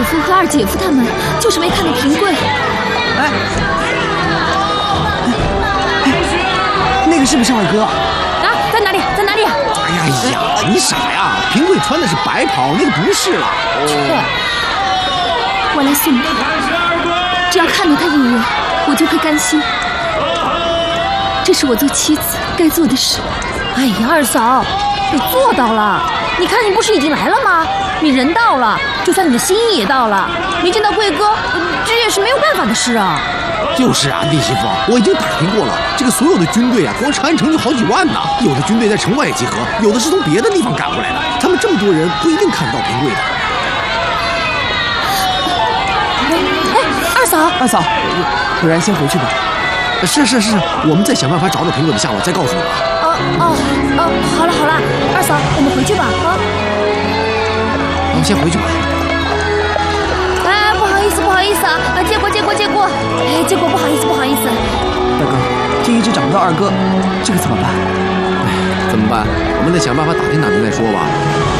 夫和二姐夫他们就是没看到平贵。 哎，那个是不是二哥？ 啊，在哪里？在哪里？ 哎呀，你傻呀！平贵穿的是白袍，那个不是了。 我来送他，只要看到他一眼，我就会甘心。这是我做妻子该做的事。 哎呀，二嫂，你做到了！你看，你不是已经来了吗？你人到了，就算你的心意也到了。没见到贵哥，这也是没有办法的事啊。 就是啊，弟媳妇，我已经打听过了，这个所有的军队啊，光长安城就好几万呢。有的军队在城外集合，有的是从别的地方赶过来的。他们这么多人，不一定看得到平贵的。 哎，二嫂， 不然先回去吧。 是，我们再想办法找找平贵的下落，再告诉你吧。 好了，二嫂，我们回去吧啊。 我们先回去吧。 哎，不好意思啊，借过。哎，借过，不好意思。 大哥，这一直找不到二哥，这个怎么办？ 怎么办？我们得想办法打听再说吧。